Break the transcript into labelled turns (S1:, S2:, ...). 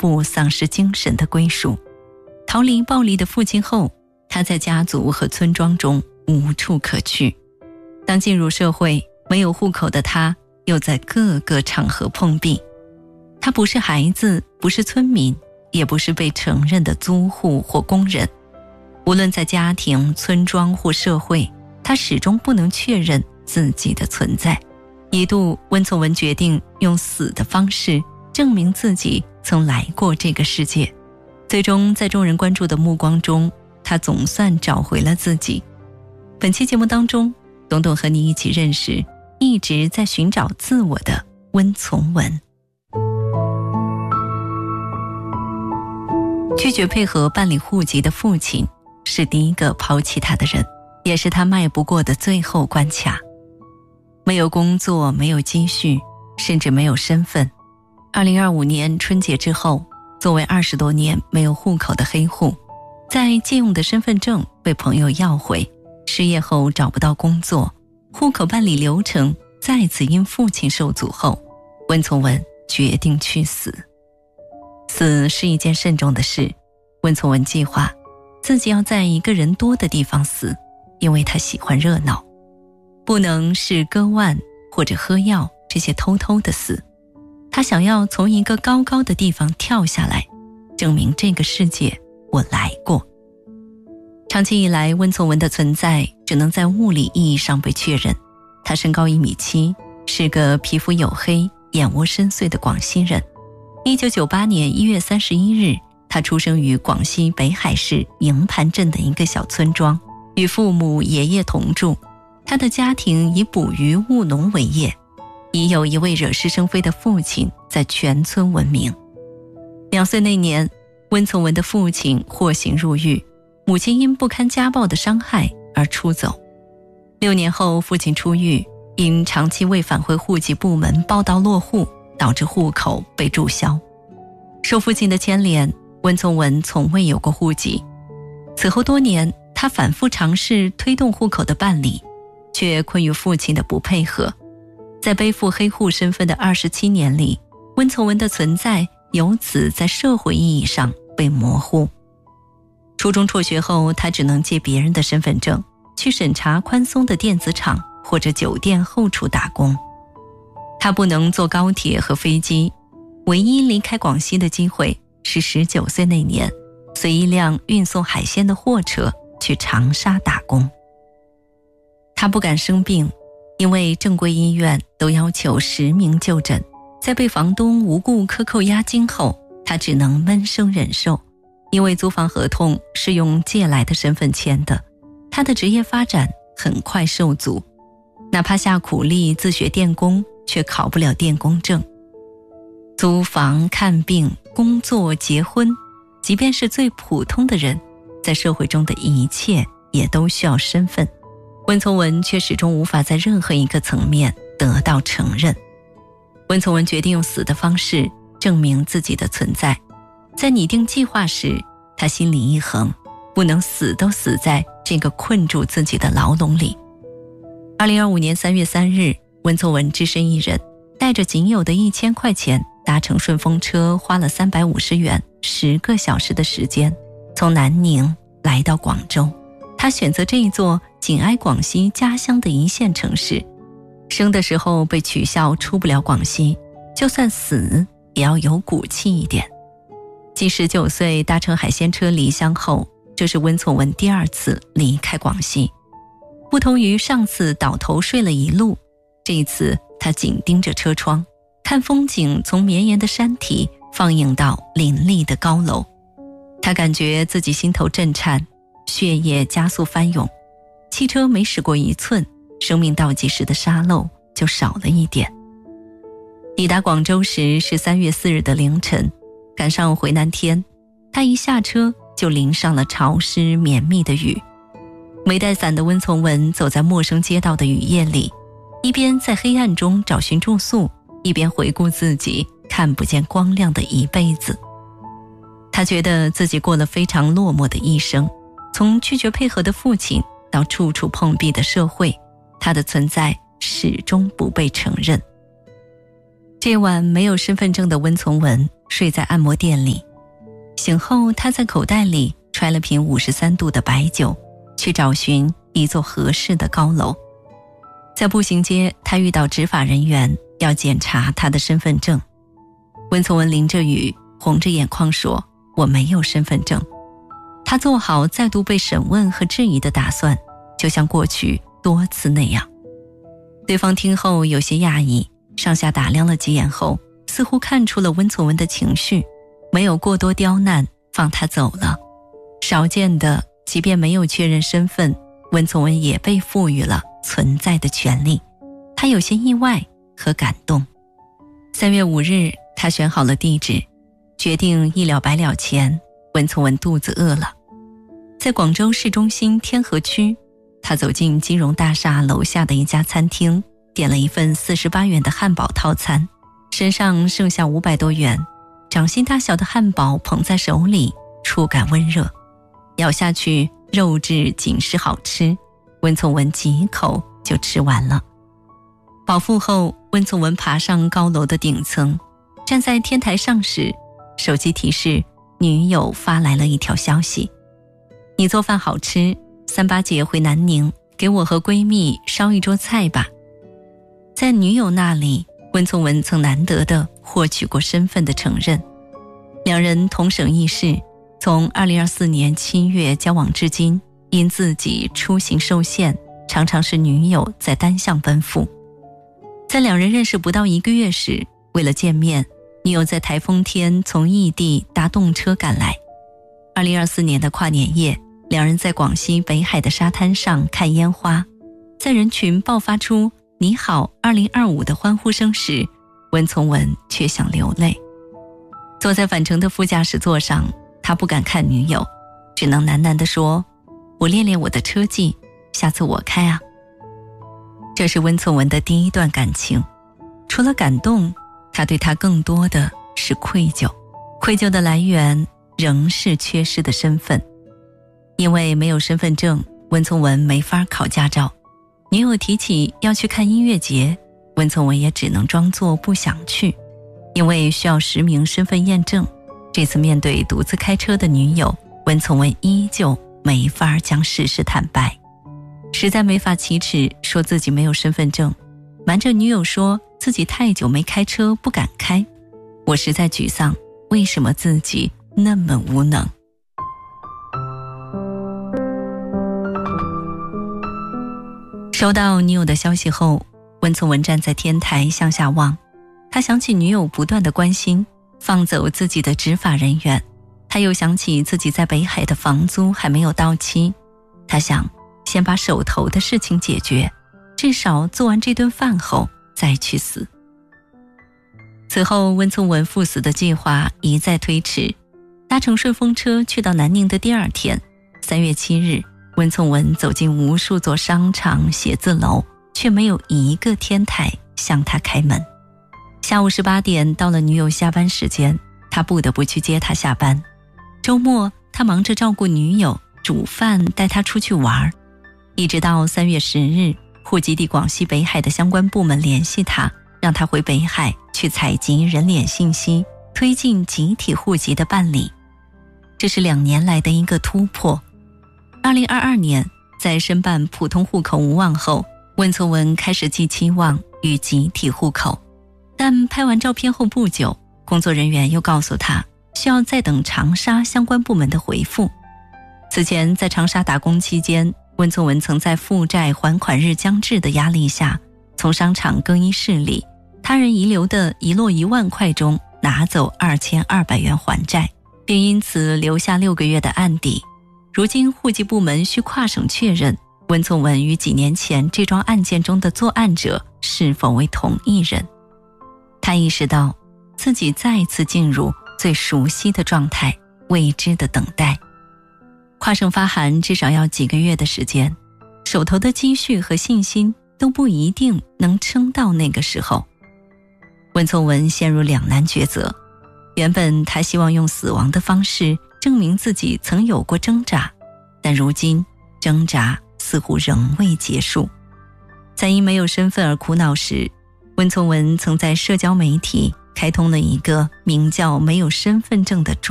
S1: 步丧失精神的归属。逃离暴力的父亲后，他在家族和村庄中无处可去。当进入社会，没有户口的他又在各个场合碰壁。他不是孩子，不是村民，也不是被承认的租户或工人。无论在家庭、村庄或社会，他始终不能确认自己的存在。一度，温从文决定用死的方式证明自己曾来过这个世界。最终，在众人关注的目光中，他总算找回了自己。本期节目当中，董董和你一起认识一直在寻找自我的温从文。拒绝配合办理户籍的父亲是第一个抛弃他的人，也是他迈不过的最后关卡。没有工作，没有积蓄，甚至没有身份。2025年春节之后，作为20多年没有户口的黑户，在借用的身份证被朋友要回，失业后找不到工作，户口办理流程再次因父亲受阻后，温从文决定去死。死是一件慎重的事，温从文计划自己要在一个人多的地方死，因为他喜欢热闹，不能是割腕或者喝药这些偷偷的死。他想要从一个高高的地方跳下来，证明这个世界我来过。长期以来，温从文的存在只能在物理意义上被确认。他身高1.7米，是个皮肤黝黑、眼窝深邃的广西人。1998年1月31日，他出生于广西北海市营盘镇的一个小村庄，与父母、爷爷同住。他的家庭以捕鱼务农为业，已有一位惹是生非的父亲在全村闻名。2岁那年，温从文的父亲获刑入狱，母亲因不堪家暴的伤害而出走。6年后，父亲出狱，因长期未返回户籍部门报到落户，导致户口被注销。受父亲的牵连，温从文从未有过户籍。此后多年，他反复尝试推动户口的办理，却困于父亲的不配合。在背负黑户身份的27年里，温从文的存在由此在社会意义上被模糊。初中辍学后，他只能借别人的身份证去审查宽松的电子厂或者酒店后厨打工。他不能坐高铁和飞机，唯一离开广西的机会是19岁那年，随一辆运送海鲜的货车去长沙打工。他不敢生病，因为正规医院都要求实名就诊。在被房东无故克扣押金后，他只能闷声忍受，因为租房合同是用借来的身份签的，他的职业发展很快受阻。哪怕下苦力自学电工，却考不了电工证。租房、看病、工作、结婚，即便是最普通的人，在社会中的一切也都需要身份。温从文却始终无法在任何一个层面得到承认。温从文决定用死的方式证明自己的存在。在拟定计划时，他心里一横，不能死都死在这个困住自己的牢笼里。2025年3月3日，温从文只身一人，带着仅有的1000块钱，搭乘顺风车，花了350元，10个小时的时间，从南宁来到广州。他选择这一座紧挨广西家乡的一线城市。生的时候被取笑出不了广西，就算死也要有骨气一点。继19岁搭乘海鲜车离乡后，这是温从文第2次离开广西。不同于上次倒头睡了一路，这一次他紧盯着车窗，看风景从绵延的山体放映到林立的高楼。他感觉自己心头震颤，血液加速翻涌。汽车每驶过1寸，生命倒计时的沙漏就少了一点。抵达广州时是3月4日的凌晨，赶上回南天，他一下车就淋上了潮湿绵密的雨。没带伞的温从文走在陌生街道的雨夜里，一边在黑暗中找寻住宿，一边回顾自己看不见光亮的一辈子。他觉得自己过了非常落寞的一生，从拒绝配合的父亲到处处碰壁的社会，他的存在始终不被承认。这晚没有身份证的温从文睡在按摩店里。醒后，他在口袋里揣了瓶53度的白酒，去找寻一座合适的高楼。在步行街，他遇到执法人员要检查他的身份证。温从文淋着雨，红着眼眶说：“我没有身份证。”他做好再度被审问和质疑的打算，就像过去多次那样。对方听后有些讶异，上下打量了几眼后，似乎看出了温从文的情绪，没有过多刁难，放他走了。少见的，即便没有确认身份，温从文也被赋予了存在的权利。他有些意外和感动。3月5日，他选好了地址，决定一了百了前，温从文肚子饿了。在广州市中心天河区，他走进金融大厦楼下的一家餐厅，点了一份48元的汉堡套餐，身上剩下500多元，掌心大小的汉堡捧在手里，触感温热，咬下去肉质紧实好吃，温从文几口就吃完了。饱腹后，温从文爬上高楼的顶层，站在天台上时，手机提示女友发来了一条消息：你做饭好吃，38节回南宁，给我和闺蜜烧一桌菜吧。在女友那里，温从文曾难得地获取过身份的承认。两人同省一市，从2024年7月交往至今，因自己出行受限，常常是女友在单向奔赴。在两人认识不到1个月时，为了见面，女友在台风天从异地搭动车赶来。2024年的跨年夜，两人在广西北海的沙滩上看烟花，在人群爆发出你好2025的欢呼声时，温从文却想流泪。坐在返程的副驾驶座上，他不敢看女友，只能喃喃地说：我练练我的车技，下次我开啊。这是温从文的第一段感情，除了感动，他对他更多的是愧疚。愧疚的来源仍是缺失的身份。因为没有身份证，温从文没法考驾照。女友提起要去看音乐节，温从文也只能装作不想去，因为需要实名身份验证。这次面对独自开车的女友，温从文依旧没法将事实坦白，实在没法启齿说自己没有身份证，瞒着女友说自己太久没开车不敢开。我实在沮丧，为什么自己那么无能？收到女友的消息后，温从文站在天台向下望，他想起女友不断的关心，放走自己的执法人员，他又想起自己在北海的房租还没有到期，他想先把手头的事情解决，至少做完这顿饭后再去死。此后，温从文赴死的计划一再推迟。搭乘顺风车去到南宁的第2天，3月7日，温从文走进无数座商场、写字楼，却没有一个天台向他开门。下午18点到了女友下班时间，他不得不去接她下班。周末，他忙着照顾女友，煮饭，带她出去玩。一直到3月10日，户籍地广西北海的相关部门联系他，让他回北海去采集人脸信息，推进集体户籍的办理。这是2年来的一个突破。2022年，在申办普通户口无望后，温从文开始寄期望与集体户口，但拍完照片后不久，工作人员又告诉他需要再等长沙相关部门的回复。此前在长沙打工期间，温从文曾在负债还款日将至的压力下，从商场更衣室里他人遗留的遗落1万块中拿走2200元还债，并因此留下6个月的案底。如今户籍部门需跨省确认温从文与几年前这桩案件中的作案者是否为同一人。他意识到自己再次进入最熟悉的状态，未知的等待。跨省发函至少要几个月的时间，手头的积蓄和信心都不一定能撑到那个时候。温从文陷入两难抉择，原本他希望用死亡的方式证明自己曾有过挣扎，但如今挣扎似乎仍未结束。在因没有身份而苦恼时，温从文曾在社交媒体开通了一个名叫没有身份证的